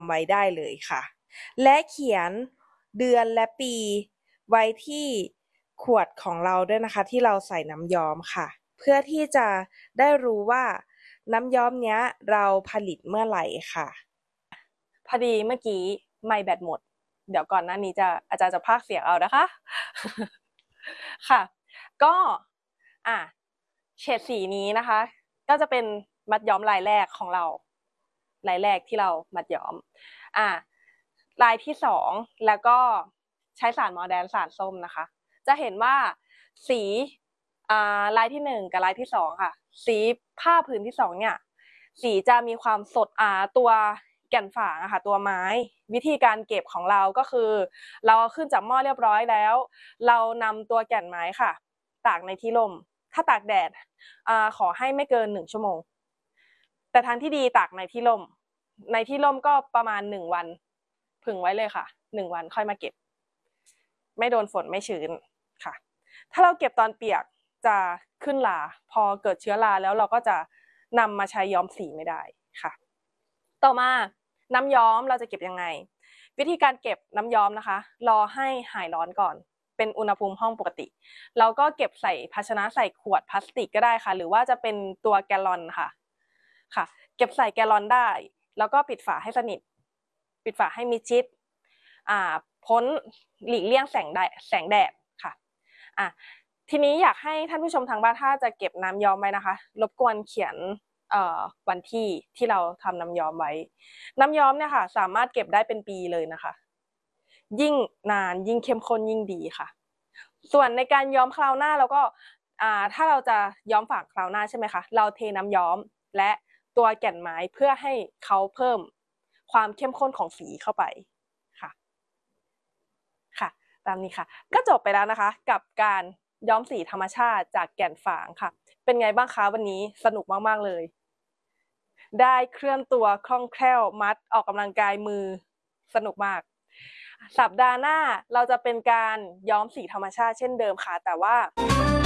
ไว้ได้เลยค่ะและเขียนเดือนและปีไว้ที่ขวดของเราด้วยนะคะที่เราใส่น้ำย้อมค่ะเพื่อที่จะได้รู้ว่าน้ำย้อมเนี้ยเราผลิตเมื่อไหร่ค่ะพอดีเมื่อกี้ไมค์แบตหมดเดี๋ยวก่อนหน้านี้อาจารย์จะพากย์เสียงเอานะคะค่ะก็เฉดสีนี้นะคะก็จะเป็นมัดย้อมลายแรกของเราลายแรกที่เรามัดย้อมลายที่สองแล้วก็ใช้สารมอแดนสารส้มนะคะจะเห็นว่าสีลายที่หนึ่งกับลายที่สองค่ะสีผ้าผืนที่สองเนี่ยสีจะมีความสดตัวแก่นฝางค่ะตัวไม้วิธีการเก็บของเราก็คือเราขึ้นจากหม้อเรียบร้อยแล้วเรานำตัวแก่นไม้ค่ะตากในที่ร่มถ้าตากแดดขอให้ไม่เกิน1 ชั่วโมงแต่ทางที่ดีตากในที่ร่มในที่ร่มก็ประมาณ1 วันผึ่งไว้เลยค่ะ1 วันค่อยมาเก็บไม่โดนฝนไม่ชื้นค่ะถ้าเราเก็บตอนเปียกจะขึ้นราพอเกิดเชื้อราแล้วเราก็จะนำมาใช้ย้อมสีไม่ได้ค่ะต่อมาน้ำย้อมเราจะเก็บยังไงวิธีการเก็บน้ำย้อมนะคะรอให้หายร้อนก่อนเป็นอุณหภูมิห้องปกติเราก็เก็บใส่ภาชนะใส่ขวดพลาสติกก็ได้ค่ะหรือว่าจะเป็นตัวแกลลอนค่ะเก็บใส่แกลลอนได้แล้วก็ปิดฝาให้สนิทปิดฝาให้มิดชิดพ้นหลีกเลี่ยงแสงแดดค่ะทีนี้อยากให้ท่านผู้ชมทางบ้านถ้าจะเก็บน้ำย้อมไว้นะคะรบกวนเขียนวันที่เราทำน้ำย้อมไว้น้ำย้อมเนี่ยค่ะสามารถเก็บได้เป็นปีเลยนะคะยิ่งนานยิ่งเข้มข้นยิ่งดีค่ะส่วนในการย้อมคราวหน้าเราก็ถ้าเราจะย้อมฝากคราวหน้าใช่ไหมคะเราเทน้ำย้อมและตัวแก่นไม้เพื่อให้เขาเพิ่มความเข้มข้นของสีเข้าไปค่ะตามนี้ค่ะก็จบไปแล้วนะคะกับการย้อมสีธรรมชาติจากแก่นฝางค่ะเป็นไงบ้างคะวันนี้สนุกมากๆเลยได้เคลื่อนตัวคล่องแคล่วมัดออกกำลังกายมือสนุกมากสัปดาห์หน้าเราจะเป็นการย้อมสีธรรมชาติเช่นเดิมค่ะแต่ว่า